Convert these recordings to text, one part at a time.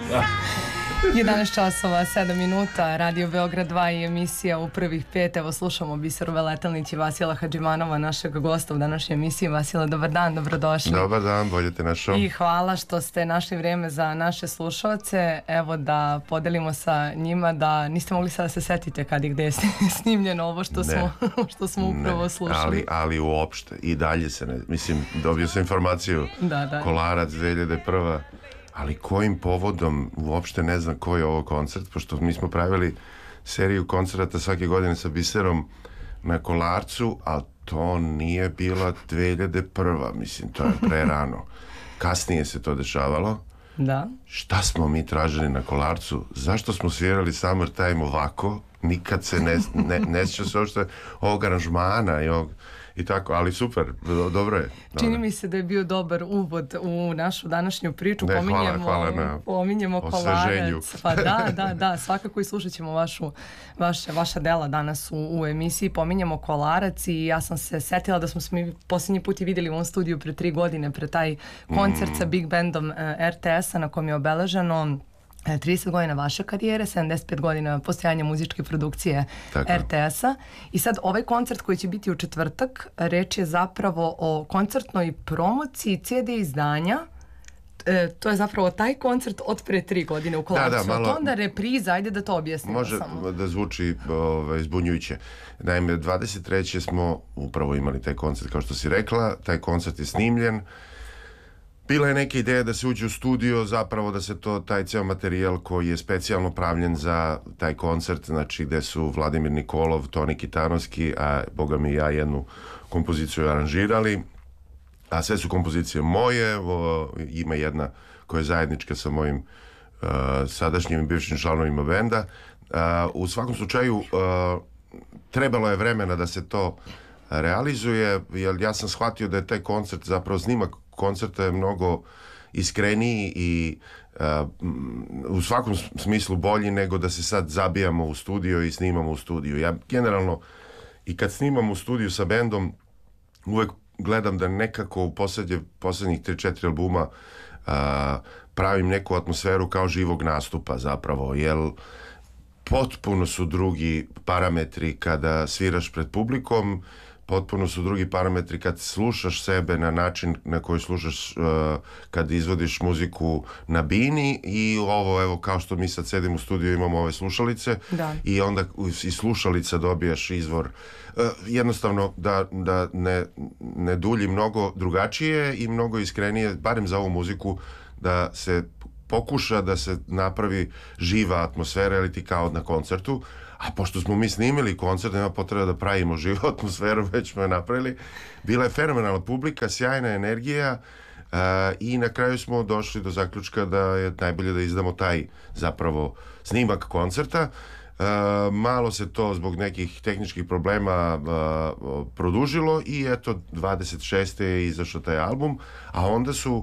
11 časova, 7 minuta, Radio Beograd 2 i emisija U prvih 5. Evo slušamo Biseru Veletalnić i Vasila Hadžimanova, našeg gosta u današnjoj emisiji. Vasila, dobar dan, dobrodošli. Dobar dan, bolje te našao. I hvala što ste našli vrijeme za naše slušalce. Evo da podelimo sa njima da niste mogli sada se setite kad i gde je snimljeno ovo što smo upravo slušali. Ali uopšte, i dalje se ne, mislim, dobio sam informaciju, da. Kolarac 2001. Ali kojim povodom, uopšte ne znam koji je ovo koncert, pošto mi smo pravili seriju koncerata svake godine sa Biserom na Kolarcu, ali to nije bila 2001. Mislim, to je pre rano. Kasnije se to dešavalo. Da. Šta smo mi tražili na Kolarcu? Zašto smo svirali Summertime ovako? Nikad se ne sjeća se uopšte ovog aranžmana i tako, ali super, dobro je. Čini mi se da je bio dobar uvod u našu današnju priču. Pominjemo Kolarac. Pa da, svakako i slušat ćemo vaša dela danas u emisiji. Pominjemo Kolarac i ja sam se setila da smo se mi posljednji put i vidjeli u ovom studiju pre 3 godine, pre taj koncert sa Big Bandom RTS-a na kom je obeleženo 30 godina vaše karijere, 75 godina postojanja muzičke produkcije RTS-a. I sad ovaj koncert koji će biti u četvrtak, reč je zapravo o koncertnoj promociji CD izdanja. To je zapravo taj koncert od pre 3 godine u Kolarcu. To onda repriza, ajde da to objasnimo. Može samo da zvuči zbunjujuće. Naime, 23. smo upravo imali taj koncert, kao što si rekla. Taj koncert je snimljen. Bila je neka ideja da se uđe u studio, zapravo da se taj ceo materijal koji je specijalno pravljen za taj koncert, znači gde su Vladimir Nikolov, Toni Kitanovski, a boga mi ja jednu kompoziciju aranžirali, a sve su kompozicije moje, ima jedna koja je zajednička sa mojim sadašnjim i bivšim članovima benda. U svakom slučaju trebalo je vremena da se to realizuje, jer ja sam shvatio da je taj koncert, zapravo snimak koncerta je mnogo iskreniji i u svakom smislu bolji nego da se sad zabijamo u studio i snimamo u studiju. Ja generalno i kad snimam u studiju sa bendom uvek gledam da nekako u posljednjih 3-4 albuma pravim neku atmosferu kao živog nastupa zapravo, jer potpuno su drugi parametri kada sviraš pred publikom, potpuno su drugi parametri kad slušaš sebe na način na koji slušaš kad izvodiš muziku na bini i ovo, evo, kao što mi sad sedimo u studiju, imamo ove slušalice i onda iz slušalica dobijaš izvor. Jednostavno da ne dulji, mnogo drugačije i mnogo iskrenije, barem za ovu muziku, da se pokuša da se napravi živa atmosfera ili ti kao na koncertu. A pošto smo mi snimili koncert, nema potreba da pravimo živu atmosferu, već smo je napravili. Bila je fenomenalna publika, sjajna energija i na kraju smo došli do zaključka da je najbolje da izdamo taj zapravo snimak koncerta. Malo se to zbog nekih tehničkih problema produžilo i eto 26. je izašao taj album, a onda su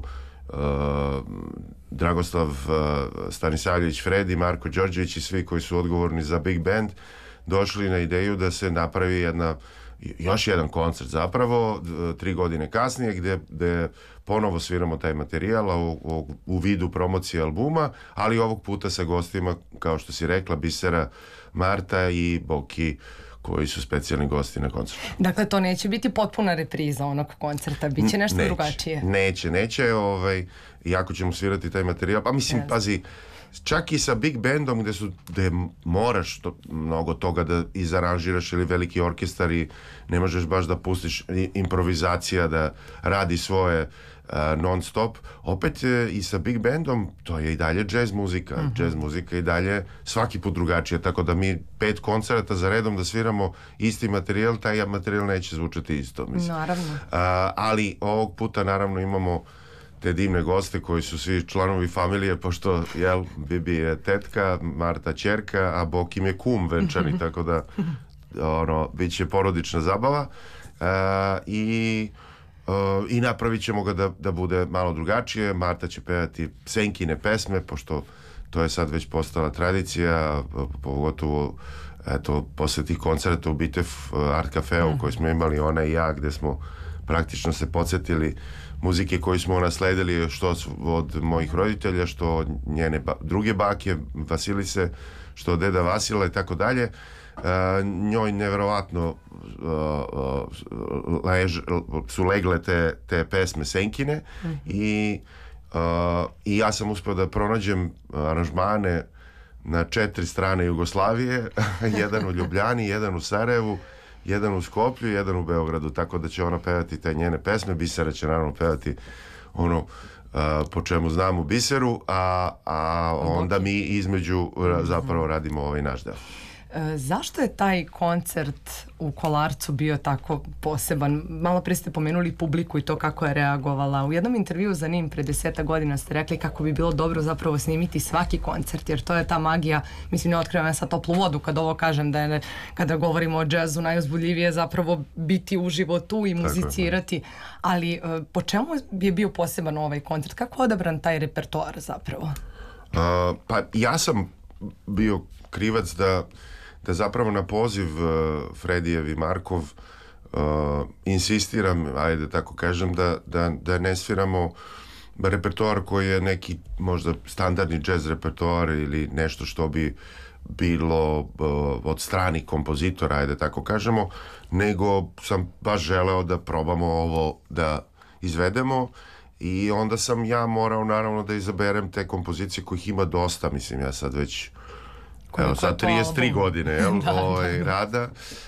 Dragoslav Stanisavljević, Fredi, Marko Đorđević i svi koji su odgovorni za Big Band došli na ideju da se napravi još jedan koncert zapravo 3 godine kasnije gde ponovo sviramo taj materijal u vidu promocije albuma, ali ovog puta sa gostima, kao što si rekla, Bisera, Marta i Boki, koji su specijalni gosti na koncertu. Dakle, to neće biti potpuna repriza onog koncerta, bit će nešto drugačije. Neće, jako ćemo svirati taj materijal, pa mislim, pazi, čak i sa Big Bandom gde moraš mnogo toga da izaranžiraš ili veliki orkestar i ne možeš baš da pustiš improvizacija da radi svoje non stop, opet i sa Big Bandom to je i dalje jazz muzika, jazz muzika i dalje svaki put drugačije, tako da mi 5 koncerata za redom da sviramo isti materijal, taj materijal neće zvučati isto, mislim. Naravno. Ali ovog puta naravno imamo te divne goste koji su svi članovi familije, pošto Bibi je tetka, Marta ćerka, a Bokim je kum venčani, tako da bit će porodična zabava i napravit ćemo ga da bude malo drugačije. Marta će pevati Senkine pesme, pošto to je sad već postala tradicija, pogotovo posle tih koncerta u Bitev Art Cafeu koji smo imali ona i ja, gde smo praktično se podsjetili muzike koju smo nasledili što od mojih roditelja, što od njene druge bake Vasilise, što od deda Vasila i tako dalje. Njoj nevjerovatno su legle te pesme Senkine i ja sam uspio da pronađem aranžmane na 4 strane Jugoslavije, jedan u Ljubljani, jedan u Sarajevu, jedan u Skoplju, jedan u Beogradu, tako da će ona pevati te njene pesme. Bisera će naravno pevati ono po čemu znamo Biseru, a onda mi između zapravo radimo ovaj naš deo. Zašto je taj koncert u Kolarcu bio tako poseban? Malo prije ste pomenuli publiku i to kako je reagovala. U jednom intervjuu za NIM pre 10 godina ste rekli kako bi bilo dobro zapravo snimiti svaki koncert, jer to je ta magija. Mislim, ne otkrivam ja sad toplu vodu kad ovo kažem, da je kada govorimo o džazu najuzbudljivije zapravo biti uživo tu i muzicirati. Ali po čemu je bio poseban ovaj koncert? Kako je odabran taj repertoar zapravo? Pa ja sam bio krivac da zapravo na poziv Fredijev i Markov insistiram, ajde tako kažem, da ne sviramo repertoar koji je neki možda standardni jazz repertoar ili nešto što bi bilo od stranih kompozitora, ajde tako kažemo, nego sam baš želeo da probamo ovo da izvedemo i onda sam ja morao naravno da izaberem te kompozicije kojih ima dosta, mislim ja sad već evo sad 33 godine rada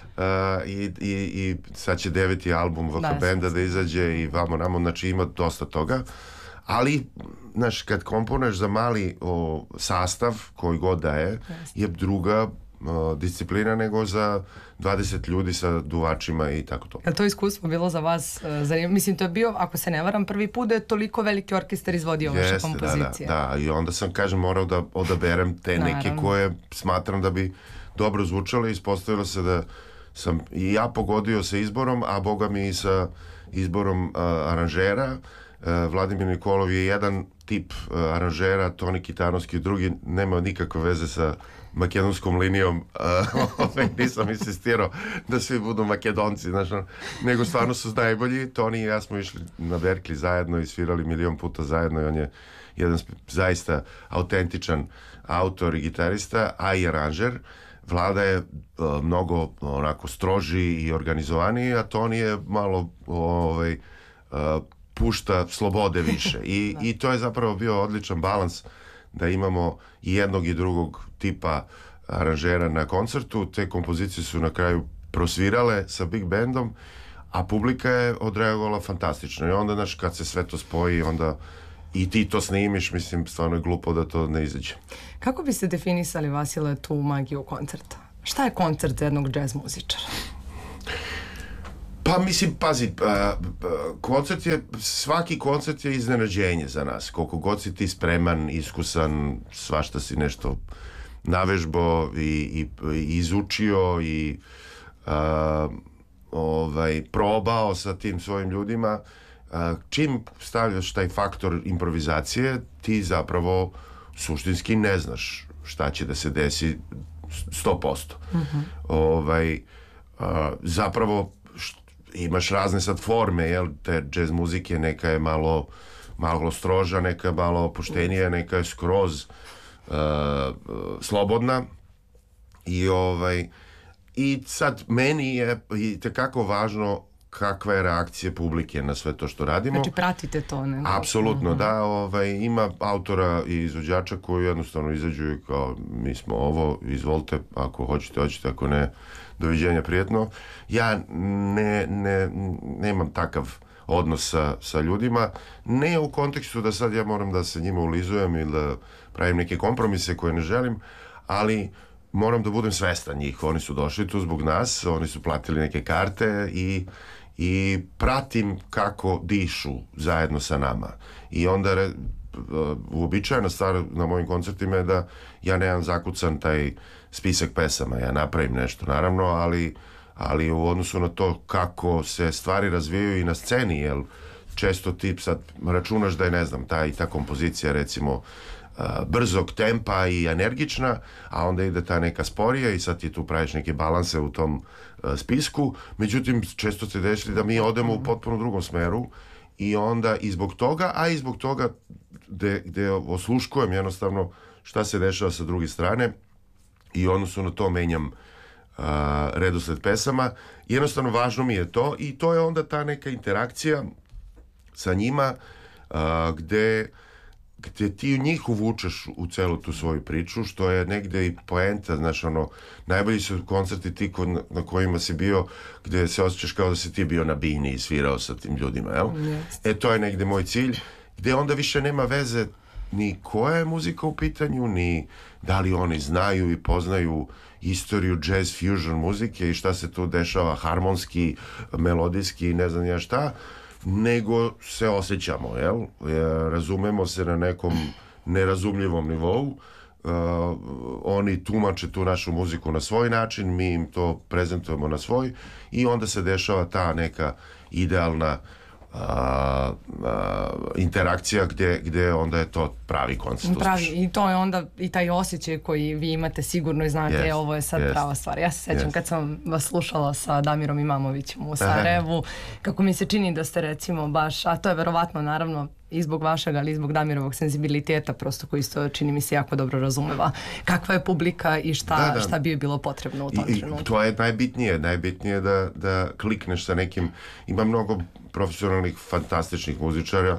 i sad će 9. album VK Benda da izađe i vamo namo, znači ima dosta toga, ali znaš, kad komponeš za mali sastav koji god da je druga disciplina nego za 20 ljudi sa duvačima i tako to. Je li to iskustvo bilo za vas zanimljivo? Mislim, to je bio, ako se ne varam, prvi put da je toliko veliki orkestar izvodio vaše kompozicije. Da, i onda sam, kažem, morao da odaberem te neke koje smatram da bi dobro zvučale. Ispostavilo se da sam i ja pogodio sa izborom, a boga mi i sa izborom aranžera. Vladimir Nikolov je jedan tip aranžera, Toni Kitanovski drugi, nema nikakve veze sa makedonskom linijom, nisam insistirao da svi budu Makedonci, znaš, nego stvarno su najbolji. Toni i ja smo išli na Berkeley zajedno i svirali 1.000.000 puta zajedno i on je jedan zaista autentičan autor i gitarista, a i aranžer. Vlada je mnogo onako stroži i organizovaniji, a Toni je malo pušta slobode više i to je zapravo bio odličan balans da imamo i jednog i drugog tipa aranžera na koncertu. Te kompozicije su na kraju prosvirale sa big bandom, a publika je odreagovala fantastično i onda, znaš, kad se sve to spoji, onda i ti to snimiš, mislim, stvarno je glupo da to ne izađe. Kako biste definisali, Vasile, tu magiju koncerta? Šta je koncert za jednog jazz muzičara? Pa mislim, pazi, svaki koncert je iznenađenje za nas. Koliko god si ti spreman, iskusan, svašta si nešto navežbao i izučio i probao sa tim svojim ljudima, čim stavljaš taj faktor improvizacije, ti zapravo suštinski ne znaš šta će da se desi 100%. Zapravo imaš razne sad forme, jel, te jazz muzike, neka je malo stroža, neka je malo opuštenija, neka je skroz slobodna i sad meni je itekako važno kakva je reakcija publike na sve to što radimo. Znači pratite to, ne? Apsolutno, da. Ima autora i izvođača koji jednostavno izađu i kao, mi smo ovo, izvolite, ako hoćete, ako ne, doviđenja, prijetno. Ja nemam takav odnos sa ljudima, ne u kontekstu da sad ja moram da se njima ulizujem ili da pravim neke kompromise koje ne želim, ali moram da budem svestan njih. Oni su došli tu zbog nas, oni su platili neke karte i pratim kako dišu zajedno sa nama. I onda uobičajena stvar na mojim koncertima je da ja nemam zakucan taj spisak pesama, ja napravim nešto naravno, ali u odnosu na to kako se stvari razvijaju i na sceni, jer često ti sad računaš da je, ne znam, ta kompozicija recimo brzog tempa i energična, a onda ide ta neka sporija i sad ti tu praviš neke balanse u tom spisku. Međutim, često se desi da mi odemo u potpuno drugom smeru i onda i zbog toga, a i zbog toga gde osluškujem jednostavno šta se dešava sa druge strane i odnosno na to menjam redosled pesama. Jednostavno važno mi je to i to je onda ta neka interakcija sa njima gde ti njih uvučeš u celu tu svoju priču, što je negde i poenta, znaš, najbolji su koncerti ti na kojima si bio, gde se osjećaš kao da si ti bio na bini i svirao sa tim ljudima, jel? Yes. To je negde moj cilj, gde onda više nema veze ni koja je muzika u pitanju, ni da li oni znaju i poznaju istoriju jazz fusion muzike i šta se tu dešava harmonski, melodijski, ne znam ja šta, nego se osjećamo, jel? Razumemo se na nekom nerazumljivom nivou, oni tumače tu našu muziku na svoj način, mi im to prezentujemo na svoj i onda se dešava ta neka idealna interakcija gde onda je to pravi koncert. Pravi, i to je onda i taj osjećaj koji vi imate sigurno i znate, ovo je sad prava stvar. Ja se sećam kad sam vas slušala sa Damirom Imamovićem u Sarajevu, kako mi se čini da ste recimo baš, a to je verovatno naravno i zbog vašeg, ali i zbog Damirovog senzibiliteta, prosto koji isto čini mi se jako dobro razumeva kakva je publika i šta bi je bilo potrebno u tom trenutku. To je najbitnije da klikneš sa nekim, ima mnogo profesionalnih, fantastičnih muzičara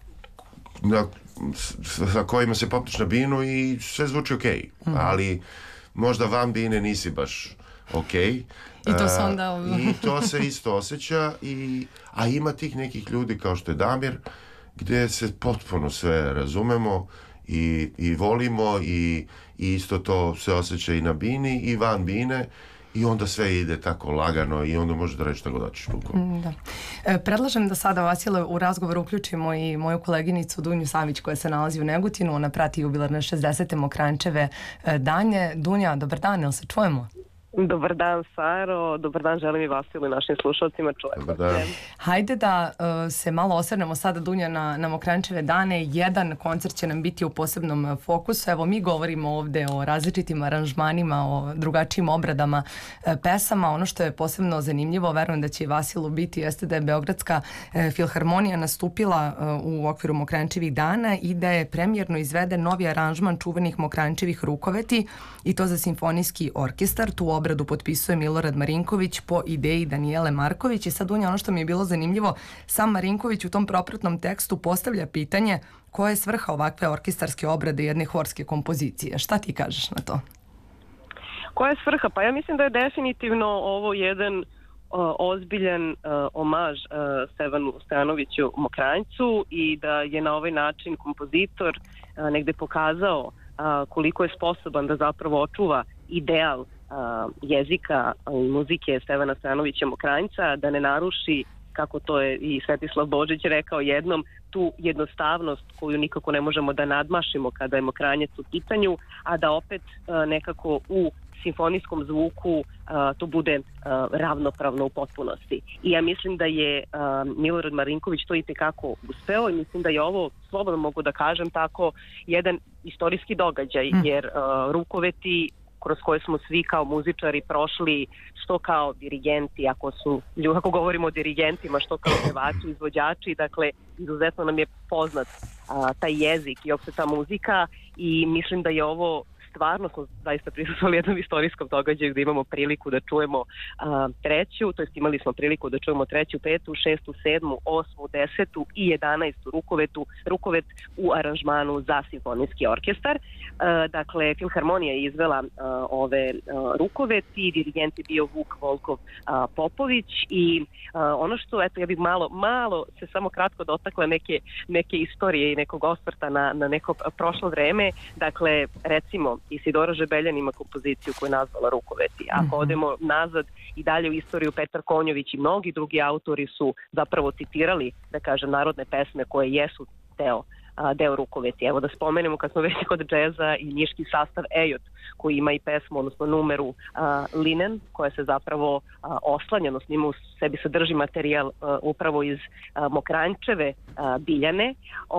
sa kojima se popneš na binu i sve zvuči okej, ali možda van bine nisi baš okej. I to se onda... I to se isto osjeća, a ima tih nekih ljudi kao što je Damir, gdje se potpuno sve razumemo i volimo i isto to se osjeća i na bini i van bine i onda sve ide tako lagano i onda možeš da reći šta god hoćeš. Predlažem da sada, Vasile, u razgovor uključimo i moju koleginicu Dunju Savić koja se nalazi u Negotinu. Ona prati jubilarne 60. Mokranjčeve danje. Dunja, dobar dan, jel se čujemo? Dobar dan, Saro. Dobar dan, želim i Vasilu i našim slušalcima. Hajde da se malo osvrnemo sada, Dunja, na Mokranjčeve dane. Jedan koncert će nam biti u posebnom fokusu. Evo, mi govorimo ovde o različitim aranžmanima, o drugačijim obradama pesama. Ono što je posebno zanimljivo, verujem da će i Vasilu biti, jeste da je Beogradska filharmonija nastupila u okviru Mokranjčevih dana i da je premijerno izveden novi aranžman čuvenih Mokranjčevih Rukoveti i to za simfonijski orkestar. Tu obradu potpisuje Milorad Marinković po ideji Danijele Marković. I sad, Dunja, ono što mi je bilo zanimljivo, sam Marinković u tom propratnom tekstu postavlja pitanje koja je svrha ovakve orkestarske obrade jedne horske kompozicije. Šta ti kažeš na to? Koja je svrha? Pa ja mislim da je definitivno ovo jedan ozbiljan omaž Stevanu Stojanoviću Mokranjcu i da je na ovaj način kompozitor negde pokazao koliko je sposoban da zapravo očuva ideal jezika i muzike Stevana Stojanovića Mokranjca, da ne naruši, kako to je i Svetislav Božić rekao jednom, tu jednostavnost koju nikako ne možemo da nadmašimo kada je Mokranjac u pitanju, a da opet nekako u simfonijskom zvuku to bude ravnopravno u potpunosti. I ja mislim da je Milorad Marinković to itekako uspeo i mislim da je ovo, slobodno mogu da kažem tako, jedan istorijski događaj, jer Rukoveti kroz koje smo svi kao muzičari prošli, što kao dirigenti, ako govorimo o dirigentima, što kao pevači, izvođači, dakle, izuzetno nam je poznat taj jezik i opšte ta muzika i mislim da je ovo stvarno smo zaista prisustvovali jednom istorijskom događaju gdje imamo priliku da čujemo treću, to jest imali smo priliku da čujemo treću, petu, šestu, sedmu, osmu, desetu i 11. Rukovet u aranžmanu za simfonijski orkestar. Dakle, Filharmonija je izvela ove Rukoveti, dirigent je bio Vuk Volkov Popović i ono što, eto, ja bih malo se samo kratko dotakla neke istorije i nekog osvrta na neko prošlo vreme. Dakle, recimo, Isidora Žebeljan ima kompoziciju koju je nazvala Rukoveti. Ako odemo nazad i dalje u istoriju, Petar Konjović i mnogi drugi autori su zapravo citirali, da kažem, narodne pesme koje jesu deo deo Rukoveti. Evo da spomenemo kad smo već kod džeza i niški sastav Ejot koji ima i pesmu, odnosno numeru Linen, koja se zapravo oslanja, odnosno ima u sebi sadrži materijal upravo iz Mokranjčeve Biljane.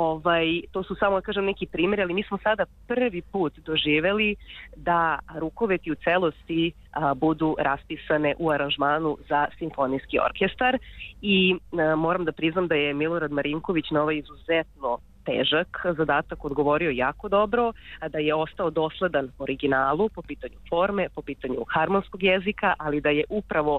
To su samo, kažem, neki primjeri, ali mi smo sada prvi put doživeli da Rukoveti u celosti budu raspisane u aranžmanu za simfonijski orkestar i moram da priznam da je Milorad Marinković na ovaj izuzetno težak zadatak odgovorio jako dobro, da je ostao dosledan originalu po pitanju forme, po pitanju harmonskog jezika, ali da je upravo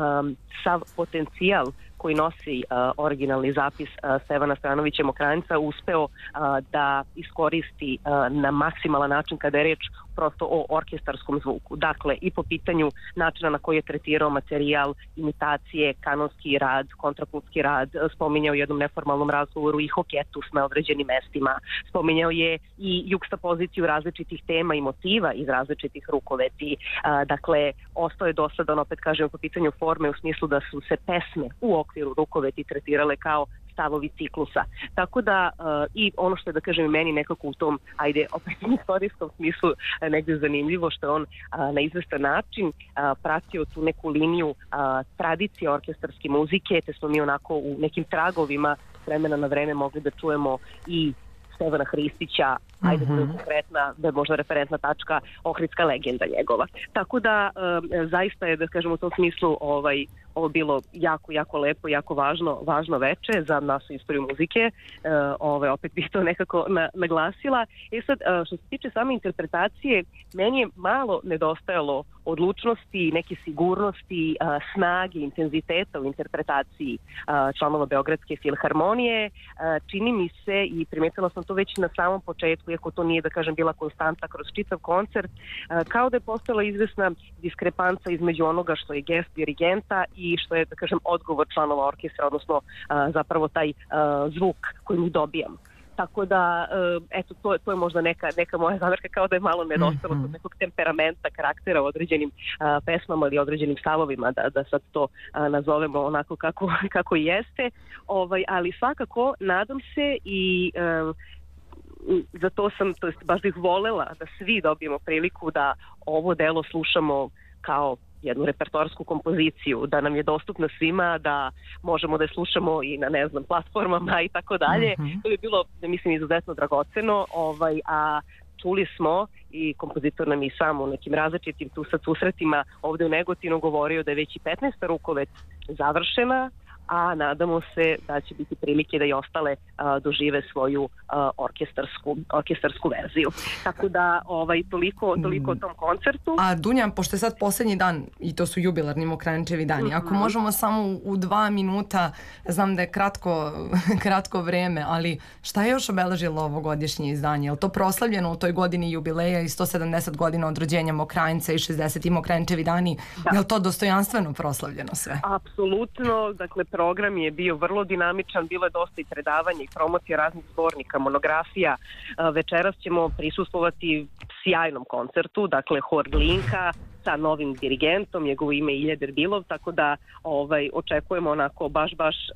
sav potencijal koji nosi originalni zapis Stevana Stojanovića Mokranjca uspeo da iskoristi na maksimalan način kada je reč prosto o orkestarskom zvuku. Dakle, i po pitanju načina na koji je tretirao materijal, imitacije, kanonski rad, kontrapunktski rad, spominjao u jednom neformalnom razgovoru i hoketus na određenim mestima, spominjao je i jukstapoziciju različitih tema i motiva iz različitih Rukoveti. Dakle, ostao je dosledan, opet kažem, po pitanju forme u smislu da su se pesme u okviru Rukoveti tretirale kao stavovi ciklusa. Tako da i ono što je, da kažem, meni nekako u tom, ajde, opet istorijskom smislu negdje zanimljivo, što je on na izvestan način pratio tu neku liniju tradicije orkestarske muzike, te smo mi onako u nekim tragovima vremena na vreme mogli da čujemo i Stevana Hristića, ajde to je konkretna, da je možda referentna tačka, Ohridska legenda njegova. Tako da zaista je, da kažem, u tom smislu ovo bilo jako, jako lepo, jako važno veče za našu istoriju muzike. Opet bih to nekako naglasila. Sad, što se tiče same interpretacije, meni je malo nedostajalo odlučnosti, neke sigurnosti, snage, intenziteta u interpretaciji članova Beogradske filharmonije. Čini mi se, i primetila sam to već na samom početku, iako to nije, da kažem, bila konstanta kroz čitav koncert, kao da je postojala izvesna diskrepanca između onoga što je gest dirigenta i što je, da kažem, odgovor članova orkestra, odnosno zapravo taj zvuk koji mi dobijam. Tako da, eto, to je možda neka moja zamerka, kao da je malo nedostalo kod nekog temperamenta, karaktera u određenim pesmama ili određenim stavovima, da sad to nazovemo onako kako jeste. Ali svakako, nadam se i zato sam, to jest baš bih volela da svi dobijemo priliku da ovo delo slušamo kao jednu repertoarsku kompoziciju, da nam je dostupna svima, da možemo da je slušamo i na, ne znam, platformama i tako dalje. To bi bilo, mislim, izuzetno dragoceno, a čuli smo i kompozitor nam i sam u nekim različitim tu sad susretima ovde u Negotinu govorio da je već i 15. Rukovet završena, a nadamo se da će biti prilike da i ostale dožive svoju orkestarsku verziju. Tako da toliko o tom koncertu. A Dunja, pošto je sad posljednji dan i to su jubilarni Mokranjčevi dani, ako možemo samo u 2 minuta, znam da je kratko vreme, ali šta je još obeležilo ovogodišnje izdanje? Je li to proslavljeno u toj godini jubileja i 170 godina od rođenja Mokranjca i 60 Mokranjčevi dani? Je li to dostojanstveno proslavljeno sve? Apsolutno, dakle program je bio vrlo dinamičan, bilo je dosta i predavanja i promocija raznih zbornika, monografija. Večeras ćemo prisustvovati sjajnom koncertu, dakle Hor Glinka sa novim dirigentom, njegovo ime je Ilja Derbilov, tako da očekujemo onako baš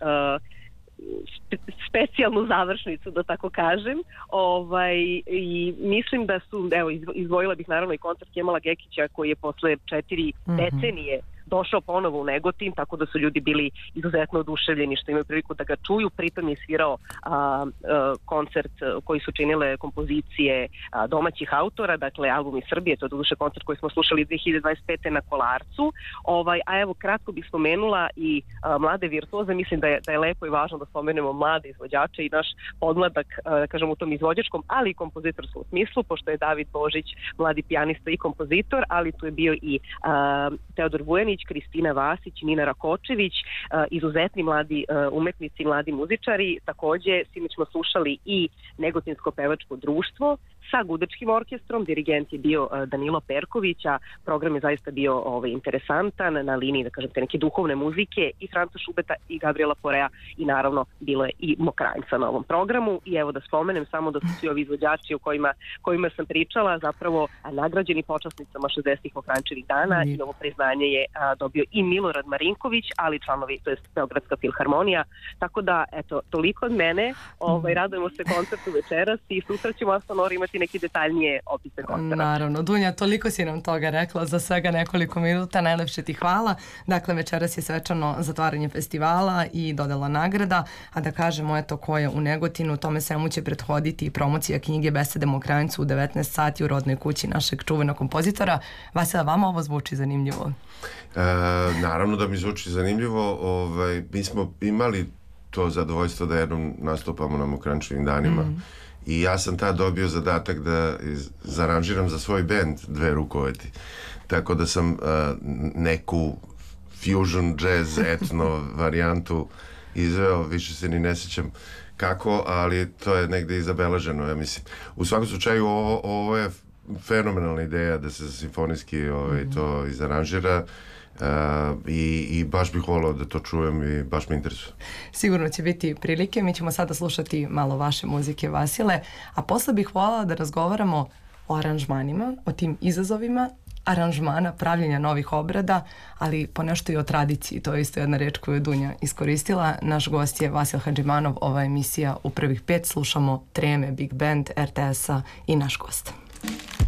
specijalnu završnicu, da tako kažem. I mislim da su, evo, izdvojila bih naravno i koncert Kemala Gekića koji je posle 4 decenije došao ponovo u Negotin, tako da su ljudi bili izuzetno oduševljeni što imaju priliku da ga čuju. Pritom je svirao koncert koji su činile kompozicije domaćih autora, dakle album iz Srbije, to je doduše koncert koji smo slušali 2025. na Kolarcu. A evo, kratko bih spomenula i mlade virtuoze. Mislim da je lepo i važno da spomenemo mlade izvođače i naš podmladak, kažem, u tom izvođačkom, ali i kompozitorskom smislu, pošto je David Božić mladi pijanista i kompozitor, ali tu je bio i Teodor Vujanić, Kristina Vasić, Nina Rakočević, izuzetni mladi umetnici, mladi muzičari. Takođe, sinoć smo slušali i Negotinsko pevačko društvo sa Gudečkim orkestrom. Dirigent je bio Danilo Perković, a program je zaista bio interesantan na liniji, da kažem, te neke duhovne muzike i Franca Šubeta i Gabriela Porea i naravno bilo je i Mokranjca na ovom programu. I evo da spomenem samo da su svi ovi izvođači o kojima sam pričala zapravo nagrađeni počasnicama 60. Mokranjčevih dana i ovo priznanje je dobio i Milorad Marinković, ali članovi, to je Beogradska filharmonija. Tako da, eto, toliko od mene. Radujemo se koncertu večeras i sutra ćemo Astanor imati neke detaljnije opise koncerta. Naravno. Dunja, toliko si nam toga rekla za svega nekoliko minuta. Najlepše ti hvala. Dakle, večeras je svečano zatvaranje festivala i dodela nagrada, a da kažemo, eto, ko je u Negotinu, tome svemu će prethoditi promocija knjige Besede Mokranjcu u 19 sati u rodnoj kući našeg čuvenog kompozitora. Vasila, vama ovo zvuči zanimljivo? Naravno da mi zvuči zanimljivo. Mi smo imali to zadovoljstvo da jednom nastupamo na Mokranjčevim danima i ja sam tad dobio zadatak da zaranžiram za svoj bend Dve rukoveti. Tako da sam neku fusion, jazz, etno varijantu izveo, više se ni ne sjećam kako, ali to je negde i zabeleženo, ja mislim. U svakom slučaju ovo je fenomenalna ideja da se simfonijski to izaranžira. I baš bih volao da to čujem i baš me interesuje. Sigurno će biti prilike. Mi ćemo sada slušati malo vaše muzike, Vasile, a posle bih voljela da razgovaramo o aranžmanima, o tim izazovima aranžmana, pravljenja novih obrada, ali ponešto i o tradiciji. To je isto jedna reč koju je Dunja iskoristila. Naš gost je Vasil Hadžimanov. Ova emisija u prvih 5. Slušamo Treme, Big Band, RTS-a i naš gost.